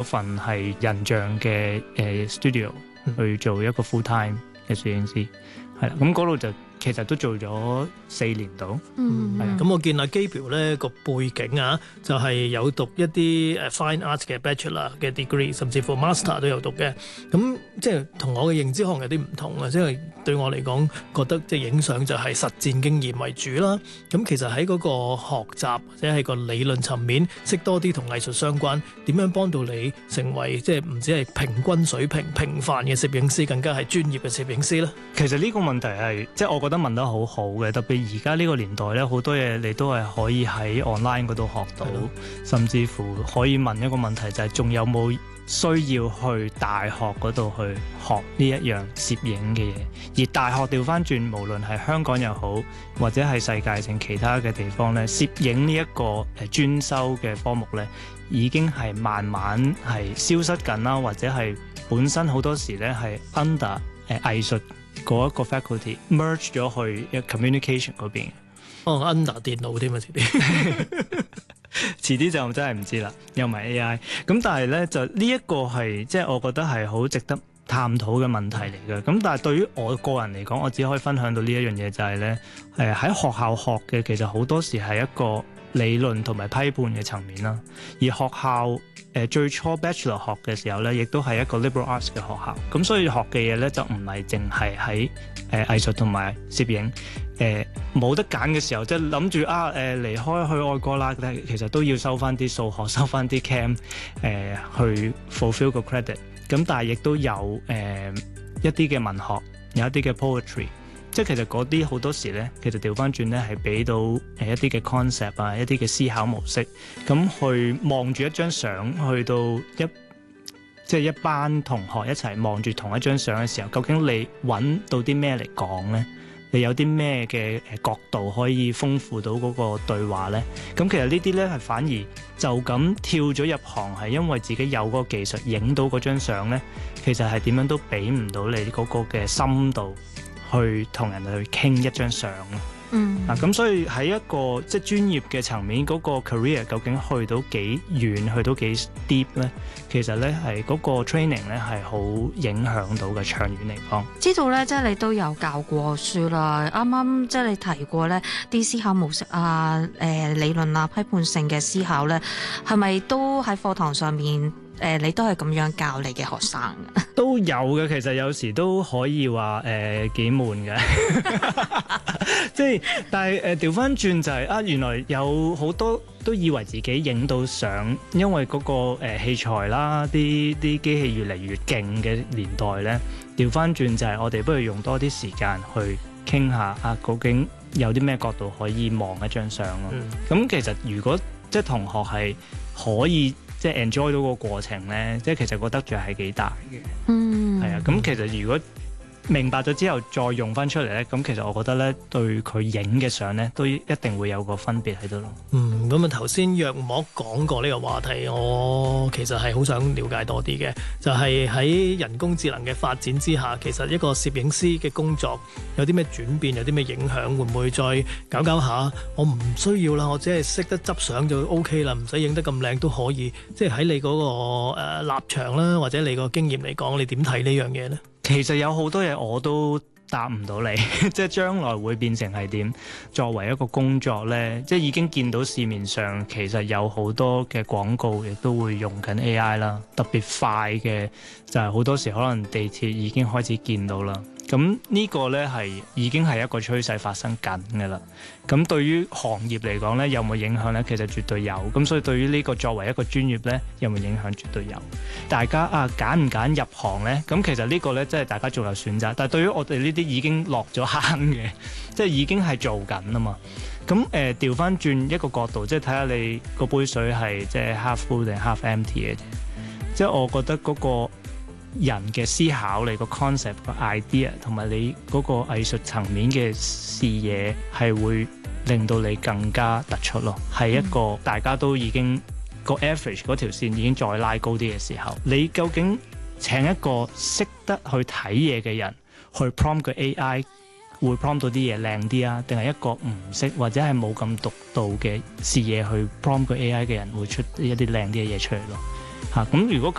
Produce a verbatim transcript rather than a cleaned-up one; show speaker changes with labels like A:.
A: 份係人像嘅誒、呃、studio 去做一個 full time 嘅攝影師，係啦，咁嗰度就其實都做咗四年度。
B: 嗯，
A: 係啊
B: 咁我見阿 Gabriel 咧個背景啊，就係、是、有讀一啲誒 fine art 嘅 bachelor 嘅 degree，甚至乎 master 都有讀嘅。咁即係同我嘅認知可能有啲唔同啊，即係對我嚟講，覺得即係影相就係實戰經驗為主啦。咁其實喺嗰個學習或者係個理論層面，識多啲同藝術相關，點樣幫到你成為即係唔止係平均水平、平凡嘅攝影師，更加係專業嘅攝影師咧？
A: 其實呢個問題係即係我覺得問得好好嘅，特別而家呢個年代咧，好多嘢你都係可以喺 online 嗰度學到，甚至乎可以問一個問題就係、是、仲有冇需要去大學嗰度去學呢一樣攝影嘅嘢？而大學調翻轉，無論係香港又好，或者係世界性其他嘅地方咧，攝影呢一個誒專修嘅科目咧，已經係慢慢係消失緊啦，或者係本身好多時咧係 under 誒藝術嗰一個 faculty merge 咗去一 communication 嗰邊。
B: 哦 under 電腦添啊，遲啲。
A: 遲啲就真係唔知啦，又唔係 A I 咁，但係咧就呢一個係即係我覺得係好值得探討嘅問題嚟嘅。咁但係對於我個人嚟講，我只可以分享到呢一樣嘢就係咧，誒喺學校學嘅其實好多時係一個理論同埋批判嘅層面啦。而學校誒、呃、最初 Bachelor 學嘅時候咧，亦都係一個 liberal arts 嘅學校，咁所以學嘅嘢咧就唔係淨係喺誒藝術同埋攝影。誒冇、呃、得揀嘅時候，即係諗住啊誒、呃、離開去外國啦，但係其實都要收翻啲數學，收翻啲 cam 誒、呃、去 fulfill 個 credit。咁但係亦都有誒、呃、一啲嘅文學，有一啲嘅 poetry，即係其實嗰啲好多時咧，其實調翻轉咧係俾到誒一啲嘅 concept 啊，一啲嘅思考模式，咁去望住一張相，去到一即係一班同學一齊望住同一張相嘅時候，究竟你揾到啲咩嚟講咧？你有啲咩嘅誒角度可以豐富到嗰個對話呢？咁其實呢啲呢係反而就咁跳咗入行，係因為自己有嗰個技術影到嗰張相呢，其實係點樣都俾唔到你嗰個嘅深度去同人哋去傾一張相咯。
B: 嗯，
A: 啊，咁所以喺一個即係專業嘅層面，嗰個 career 究竟去到幾遠，去到幾 deep 咧？其實咧係嗰個 training 咧係好影響到嘅，長遠嚟講。
C: 知道咧，即係你都有教過書啦。啱啱即係你提過咧啲思考模式啊、誒、呃、理論啊、批判性嘅思考咧，係咪都喺課堂上面？誒、呃，你都係咁樣教你嘅學生嘅？
A: 都有嘅，其實有時都可以話誒幾悶嘅，即係但係誒調翻轉就係、是、啊，原來有好多都以為自己影到相，因為嗰、那個誒、呃、器材啦，啲啲機器越嚟越勁嘅年代咧，調翻轉就係我哋不如用多啲時間去傾下啊，究竟有啲咩角度可以望一張相咯。咁、嗯、其實如果即係同學係可以。即係 enjoy 到個過程咧，即係其實個得著係幾大嘅。嗯，係啊。咁其實如果明白咗之後再用翻出嚟咧，咁其實我覺得咧對佢影嘅相咧都一定會有個分別喺度咯。
B: 嗯，咁啊頭先約莫講過呢個話題，我其實係好想了解多啲嘅，就係、是、喺人工智能嘅發展之下，其實一個攝影師嘅工作有啲咩轉變，有啲咩影響，會唔會再搞搞下？我唔需要啦，我只係識得執相就 OK 啦，唔使影得咁靚都可以。即係喺你嗰、那個、呃、立場啦，或者你個經驗嚟講，你點睇呢樣嘢呢？
A: 其實有好多嘢我都答唔到你，即係將來會變成係點？作為一個工作呢，即係已經見到市面上其實有好多嘅廣告，亦都會用緊 A I 啦。特別快嘅就係好多時可能地鐵已經開始見到啦。咁呢個呢係已經係一個趨勢發生緊嘅啦。咁對於行業嚟講呢，有冇影響呢？其實絕對有。咁所以對於呢個作為一個專業呢，有冇影響？絕對有。大家啊，揀唔揀入行呢？咁其實呢個呢，即係大家仲有選擇。但係對於我哋呢啲已經落咗坑嘅，即係已經係做緊啊嘛。咁誒調翻轉一個角度，即係睇下你個杯水係即係 half full 定 half empty 嘅啫。即係我覺得嗰個人嘅思考，你個 concept 個 idea 同埋你嗰個藝術層面嘅視野係會令到你更加突出咯。係一個大家都已經個 average 嗰條線已經再拉高啲嘅時候，你究竟請一個識得去睇嘢嘅人去 prompt 個 A I 會 prompt 到啲嘢靚啲啊，定係一個唔識或者係冇咁獨到嘅視野去 prompt 個 A I 嘅人會出一啲靚啲嘅嘢出嚟咯？嚇、啊、咁如果咁